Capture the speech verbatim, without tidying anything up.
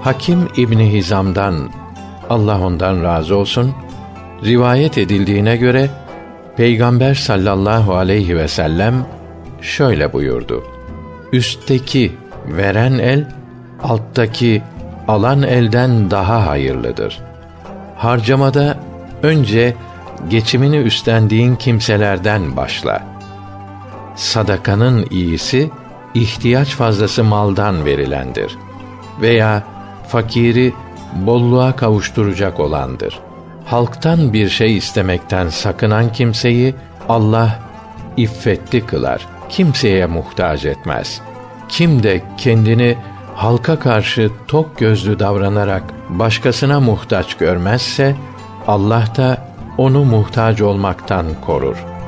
Hakim İbni Hizam'dan, Allah ondan razı olsun, rivayet edildiğine göre Peygamber sallallahu aleyhi ve sellem şöyle buyurdu: üstteki veren el, alttaki alan elden daha hayırlıdır. Harcamada önce geçimini üstlendiğin kimselerden başla. Sadakanın iyisi, ihtiyaç fazlası maldan verilendir veya fakiri bolluğa kavuşturacak olandır. Halktan bir şey istemekten sakınan kimseyi Allah iffetli kılar, kimseye muhtaç etmez. Kim de kendini halka karşı tok gözlü davranarak başkasına muhtaç görmezse, Allah da onu muhtaç olmaktan korur.